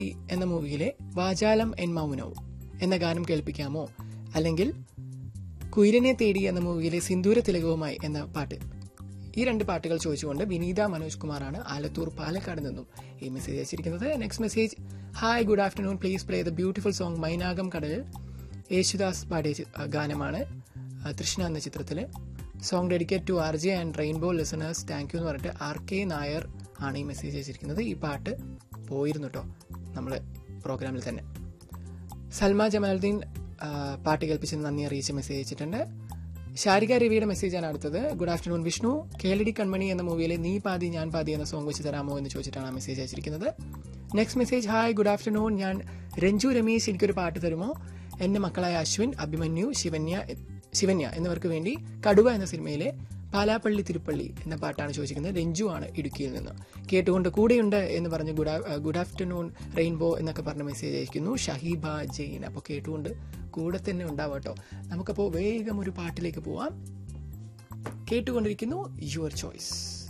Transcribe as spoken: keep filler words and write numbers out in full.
എന്ന മൂവിയിലെ വാചാലം എൻ മൗനവും എന്ന ഗാനം കേൾപ്പിക്കാമോ? അല്ലെങ്കിൽ കുയിലിനെ തേടി എന്ന മൂവിയിലെ സിന്ദൂര തിലകവുമായി എന്ന പാട്ട്. ഈ രണ്ട് പാട്ടുകൾ ചോദിച്ചുകൊണ്ട് വിനീത മനോജ് കുമാറാണ് ആലത്തൂർ പാലക്കാട് നിന്നും ഈ മെസ്സേജ് അയച്ചിരിക്കുന്നത്. Next message, hi good afternoon, please play the beautiful song Mainakam കടലിൽ. യേശുദാസ് പാടിയ ഗാനമാണ് തൃഷ്ണ എന്ന ചിത്രത്തില്. Song dedicate to R J and rainbow listeners, thank you എന്ന് പറഞ്ഞിട്ട് ആർ കെ നായർ ആണ് ഈ മെസ്സേജ് അയച്ചിരിക്കുന്നത്. ഈ പാട്ട് പോയിരുന്നു കേട്ടോ നമ്മൾ പ്രോഗ്രാമിൽ തന്നെ. സൽമ ജമാലുദ്ദീൻ പാട്ട് കേൾപ്പിച്ചത് നന്ദി അറിയിച്ച് മെസ്സേജ് അയച്ചിട്ടുണ്ട്. ശാരിക രവിയുടെ മെസ്സേജാണ് അടുത്തത്. ഗുഡ് ആഫ്റ്റർനൂൺ വിഷ്ണു, കേളടി കൺമണി എന്ന മൂവിയിലെ നീ പാതി ഞാൻ പാതി എന്ന സോങ് വെച്ച് തരാമോ എന്ന് ചോദിച്ചിട്ടാണ് ആ മെസ്സേജ് അയച്ചിരിക്കുന്നത്. Next message, hi good afternoon, ഞാൻ രഞ്ജു രമേശ്, എനിക്കൊരു പാട്ട് തരുമോ? എന്റെ മക്കളായ അശ്വിൻ, അഭിമന്യു, ശിവന്യ ശിവന്യ എന്നിവർക്ക് വേണ്ടി കടുവ എന്ന സിനിമയിലെ പാലാപ്പള്ളി തിരുപ്പള്ളി എന്ന പാട്ടാണ് ചോദിച്ചിരിക്കുന്നത്. രഞ്ജു ആണ് ഇടുക്കിയിൽ നിന്ന്. കേട്ടുകൊണ്ട് കൂടെയുണ്ട് എന്ന് പറഞ്ഞ് ഗുഡ് ഗുഡ് ആഫ്റ്റർനൂൺ റെയിൻബോ എന്നൊക്കെ പറഞ്ഞ മെസ്സേജ് അയക്കുന്നു ഷഹീബ ജെയിൻ. അപ്പോൾ കേട്ടുകൊണ്ട് കൂടെ തന്നെ ഉണ്ടാവും കേട്ടോ. നമുക്കപ്പോൾ വേഗം ഒരു പാട്ടിലേക്ക് പോവാം. കേട്ടുകൊണ്ടിരിക്കുന്നു യുവർ ചോയ്സ്.